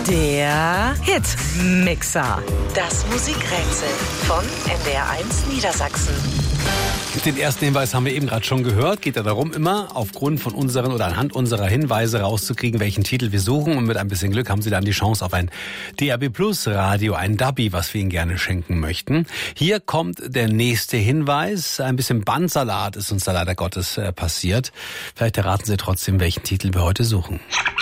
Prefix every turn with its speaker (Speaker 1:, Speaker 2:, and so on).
Speaker 1: Der Hitmixer. Das Musikrätsel von NDR1 Niedersachsen.
Speaker 2: Den ersten Hinweis haben wir eben gerade schon gehört. Geht ja darum, immer aufgrund von unseren oder anhand unserer Hinweise rauszukriegen, welchen Titel wir suchen. Und mit ein bisschen Glück haben Sie dann die Chance auf ein DAB+ Radio, ein Dubby, was wir Ihnen gerne schenken möchten. Hier kommt der nächste Hinweis. Ein bisschen Bandsalat ist uns da leider Gottes passiert. Vielleicht erraten Sie trotzdem, welchen Titel wir heute suchen.